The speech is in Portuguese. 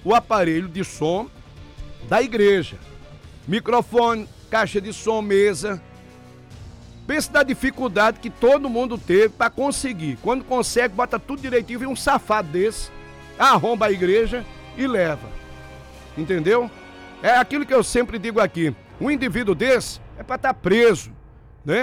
o aparelho de som da igreja. Microfone, caixa de som, mesa. Pensa na dificuldade que todo mundo teve para conseguir. Quando consegue, bota tudo direitinho, vem um safado desse, arromba a igreja e leva. Entendeu? É aquilo que eu sempre digo aqui. Um indivíduo desse é para estar preso.